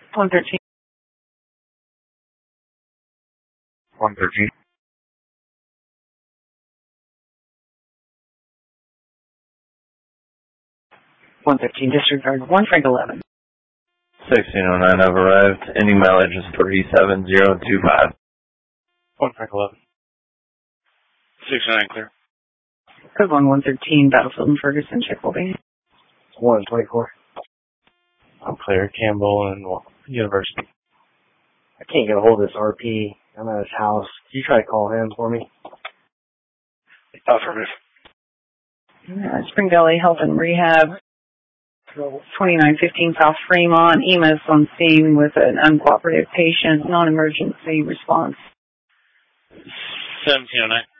113. 113. 113, disregard. 1 Frank 11. 1609, I've arrived. Ending mileage is 37025. 1 Frank 11. 609, clear. Code 113, Battlefield and Ferguson, check will be. 124. I'm clear. Campbell and University. I can't get a hold of this RP. I'm at his house. Can you try to call him for me? Affirmative. Spring Valley Health and Rehab, 2915 South Fremont. EMS on scene with an uncooperative patient, non-emergency response. 1709.